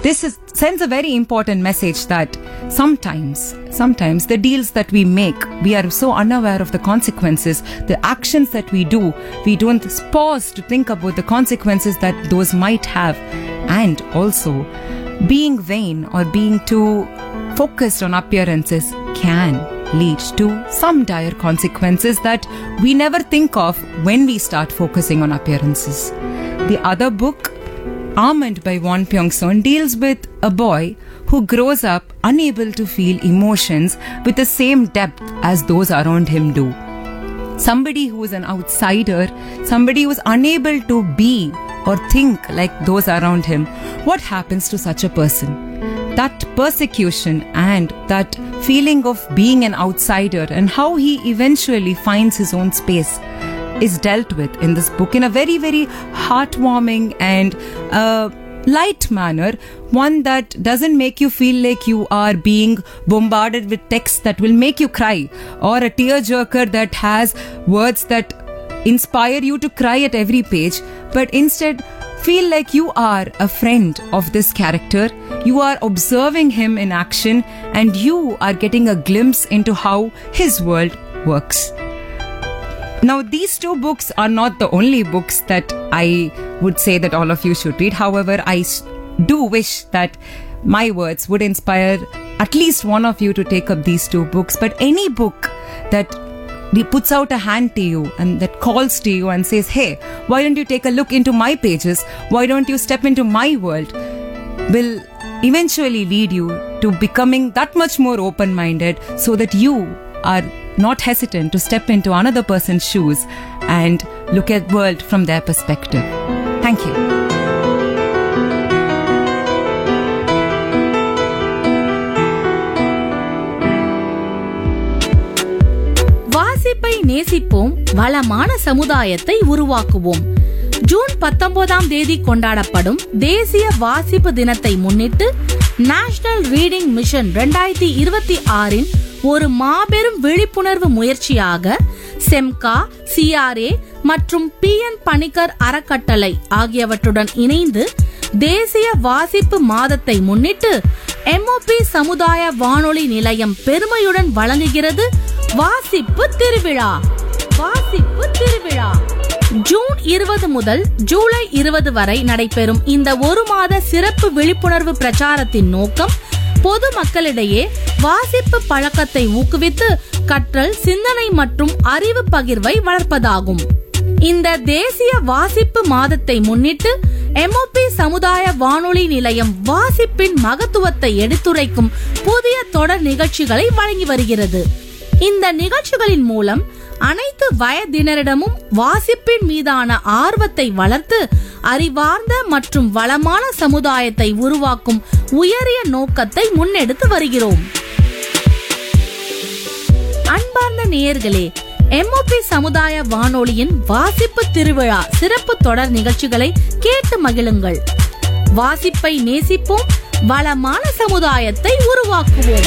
sends a very important message that sometimes the deals that we make, we are so unaware of the consequences. The actions that we do, we don't pause to think about the consequences that those might have. And also, being vain or being too focused on appearances can lead to some dire consequences that we never think of when we start focusing on appearances. The other book, Almond by Won Pyong-son, deals with a boy who grows up unable to feel emotions with the same depth as those around him do. Somebody who is an outsider, somebody who is unable to be or think like those around him. What happens to such a person? That persecution and that feeling of being an outsider and how he eventually finds his own space is dealt with in this book in a very, very heartwarming and light manner, one that doesn't make you feel like you are being bombarded with texts that will make you cry, or a tearjerker that has words that inspire you to cry at every page, but instead feel like you are a friend of this character, you are observing him in action, and you are getting a glimpse into how his world works. Now, these two books are not the only books that I would say that all of you should read. However, I do wish that my words would inspire at least one of you to take up these two books. But any book that puts out a hand to you and that calls to you and says, hey, why don't you take a look into my pages? Why don't you step into my world? Will eventually lead you to becoming that much more open-minded so that you are not hesitant to step into another person's shoes and look at the world from their perspective. Thank you. வாசிப்பை நேசிப்போம், வளமான சமுதாயத்தை உருவாக்குவோம். June 19ஆம் தேதி கொண்டாடப்படும் தேசிய வாசிப்பு தினத்தை முன்னிட்டு நேஷனல் ரீடிங் மிஷன் 2026 ஒரு மாபெரும் விழிப்புணர்வு முயற்சியாக செம்கா, CRA மற்றும் PN பணிக்கர் அறக்கட்டளை ஆகியவற்றுடன் இணைந்து தேசிய வாசிப்பு மாதத்தை முன்னிட்டு MOP சமுதாய வானொலி நிலையம் பெருமையுடன் வழங்குகிறது வாசிப்பு திருவிழா. வாசிப்பு திருவிழா ஜூன் 20 முதல் ஜூலை 20 வரை நடைபெறும் இந்த ஒரு மாத சிறப்பு விழிப்புணர்வு பிரச்சாரத்தின் நோக்கம் பொது மக்களிடையே வாசிப்பு பழக்கத்தை ஊக்குவித்து கற்றல், சிந்தனை மற்றும் அறிவு பகிர்வை வளர்ப்பதாகும். இந்த தேசிய வாசிப்பு மாதத்தை முன்னிட்டு MOP சமுதாய வானொலி நிலையம் வாசிப்பின் மகத்துவத்தை எடுத்துரைக்கும் புதிய தொடர் நிகழ்ச்சிகளை வழங்கி வருகிறது. இந்த நிகழ்ச்சிகளின் மூலம் அனைத்து வயதினரிடமும் வாசிப்பின் மீதான ஆர்வத்தை வளர்த்து அறிவார்ந்த மற்றும் வளமான சமுதாயத்தை உருவாக்கும் உயரிய நோக்கத்தை முன்னெடுத்து வருகிறோம். அன்பார்ந்த நேயர்களே, MOP சமுதாய வானொலியின் வாசிப்பு திருவிழா சிறப்பு தொடர் நிகழ்ச்சிகளை கேட்டு மகிழுங்கள். வாசிப்பை நேசிப்போம், வளமான சமுதாயத்தை உருவாக்குவோம்.